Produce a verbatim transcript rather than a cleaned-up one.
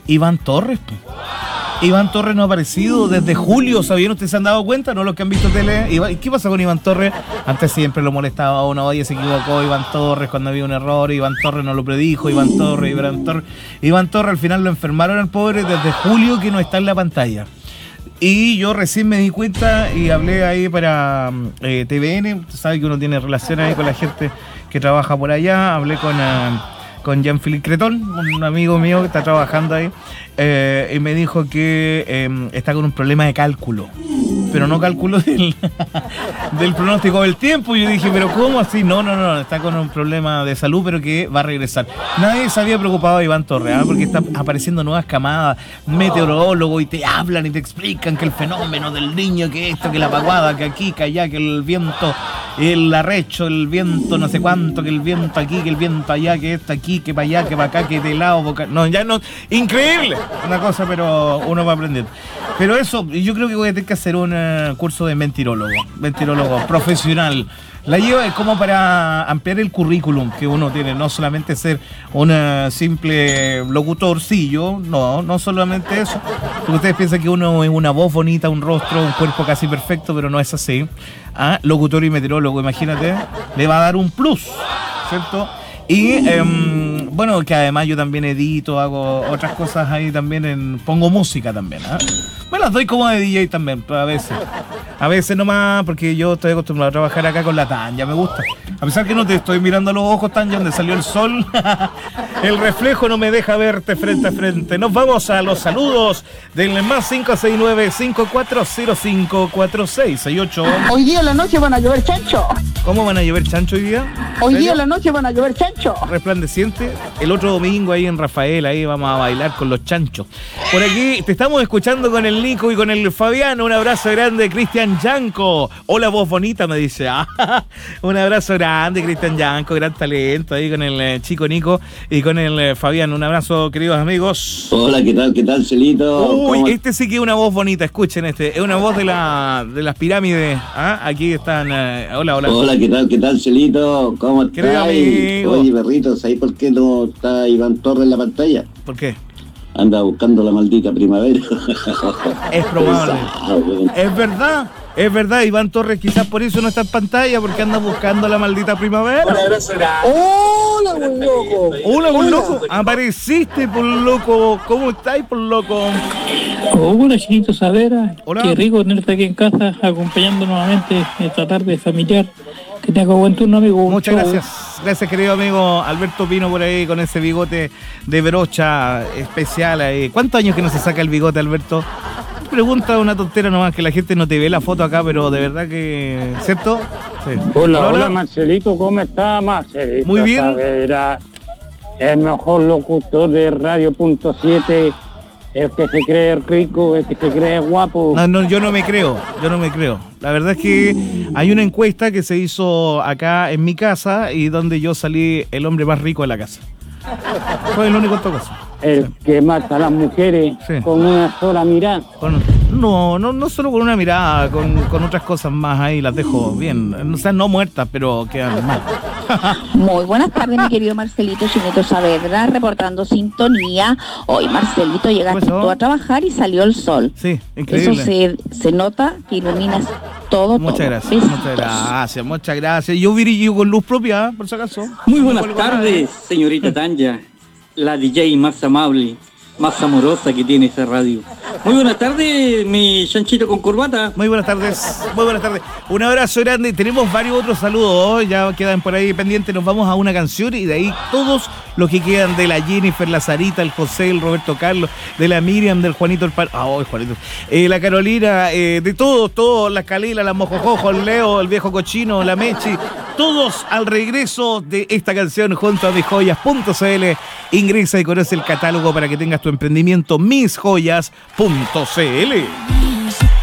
Iván Torres, pues. Iván Torres no ha aparecido desde julio, ¿sabían? ¿Ustedes se han dado cuenta? ¿No? Los que han visto tele. ¿Y qué pasa con Iván Torres? Antes siempre lo molestaba a uno, oye, se equivocó Iván Torres cuando había un error, Iván Torres no lo predijo, Iván Torres, Iván Torres. Iván Torres al final lo enfermaron al pobre desde julio que no está en la pantalla. Y yo recién me di cuenta y hablé ahí para eh, T V N, tú sabes que uno tiene relación ahí con la gente que trabaja por allá, hablé con... Uh, con Jean-Philippe Cretón, un amigo mío que está trabajando ahí, eh, y me dijo que eh, está con un problema de cálculo, pero no cálculo del, del pronóstico del tiempo. Y yo dije, ¿pero cómo así? No, no, no, está con un problema de salud, pero que va a regresar. Nadie se había preocupado de Iván Torres, ¿eh? Porque están apareciendo nuevas camadas, meteorólogos, y te hablan y te explican que el fenómeno del niño, que esto, que la vaguada, que aquí, que allá, que el viento, el arrecho, el viento no sé cuánto, que el viento aquí, que el viento allá, que esto aquí, que para allá, que para acá, que de lado, boca... no, ya no, increíble, una cosa, pero uno va aprendiendo. Pero eso, yo creo que voy a tener que hacer un uh, curso de mentirólogo, mentirólogo profesional. La llevo es como para ampliar el currículum que uno tiene, no solamente ser un uh, simple locutorcillo, no, no solamente eso, porque ustedes piensan que uno es una voz bonita, un rostro, un cuerpo casi perfecto, pero no es así. Ah, locutor y meteorólogo, imagínate, le va a dar un plus, ¿cierto? Y eh, bueno, que además yo también edito, hago otras cosas ahí también, en, pongo música también, ¿eh? Me las doy como de D J también, a veces. A veces nomás, porque yo estoy acostumbrado a trabajar acá con la Tanya, me gusta. A pesar que no te estoy mirando a los ojos, Tanya, donde salió el sol, el reflejo no me deja verte frente a frente. Nos vamos a los saludos del más cinco seis nueve, cinco cuatro cero cinco, cuatro seis seis ocho. Hoy día en la noche van a llover chancho. ¿Cómo van a llover chancho hoy día? Hoy día en la noche van a llover chancho. Resplandeciente. El otro domingo ahí en Rafael, ahí vamos a bailar con los chanchos. Por aquí te estamos escuchando con el Nico y con el Fabián. Un abrazo grande, Cristian Yanco. Hola, voz bonita, me dice. Ah, un abrazo grande, Cristian Yanco, gran talento ahí con el eh, chico Nico y con el eh, Fabián. Un abrazo, queridos amigos. Hola, ¿qué tal? ¿Qué tal, Celito? Uy, ¿Cómo? este sí que es una voz bonita, escuchen este. Es una voz de la de las pirámides. ¿Ah? Aquí están. Eh, hola, hola. Hola, ¿qué tal? ¿Qué tal, Celito? ¿Cómo estás? Amigo. Oye, perrito, ¿sabes por qué no está Iván Torres en la pantalla? ¿Por qué? Anda buscando la maldita primavera. Es probable. Es verdad, es verdad. Iván Torres quizás por eso no está en pantalla, porque anda buscando la maldita primavera. Hola, buen loco. Hola, buen loco. Apareciste, por loco. ¿Cómo estáis, por loco? Hola, Chinito Savera. Hola. Qué rico tenerte aquí en casa, acompañando nuevamente esta tarde familiar. Que tenga buen turno, amigo. Muchas Chau. gracias. Gracias, querido amigo Alberto Pino, por ahí con ese bigote de brocha especial ahí. ¿Cuántos años que no se saca el bigote, Alberto? Pregunta una tontera nomás, que la gente no te ve la foto acá, pero de verdad que... ¿Cierto? Sí. Hola, hola, hola, Marcelito, ¿cómo está, Marcelito? Muy bien. Savera, el mejor locutor de Radio Punto siete, el que se cree rico, el que se cree guapo. No, no, yo no me creo, yo no me creo. La verdad es que hay una encuesta que se hizo acá en mi casa y donde yo salí el hombre más rico de la casa. Fue el único en todo caso. El sí. que mata a las mujeres sí. con una sola mirada. Con, no, no, no solo con una mirada, con, con otras cosas más ahí, las dejo bien. O sea, no muertas, pero quedan mal. Muy buenas tardes, mi querido Marcelito Chinito Saavedra, reportando sintonía. Hoy, Marcelito, llegaste tú a trabajar y salió el sol. Sí, increíble. Eso se, se nota que iluminas todo. Muchas todo. gracias, Besitos. muchas gracias, muchas gracias. Yo virillo con luz propia, por si acaso. Muy buenas tardes, señorita Tanya, la D J más amable, más amorosa que tiene esa radio. Muy buenas tardes, mi chanchito con corbata. Muy buenas tardes, muy buenas tardes. Un abrazo grande. Tenemos varios otros saludos, ya quedan por ahí pendientes. Nos vamos a una canción y de ahí todos los que quedan, de la Jennifer, la Sarita, el José, el Roberto Carlos, de la Miriam, del Juanito, el Pan... Ah, oh, Juanito. Eh, la Carolina, eh, de todos, todos, la Calila, la Mojojojo, el Leo, el Viejo Cochino, la Mechi, todos al regreso de esta canción junto a mis joyas punto c l. Ingresa y conoce el catálogo para que tengas tu emprendimiento mis joyas punto c l.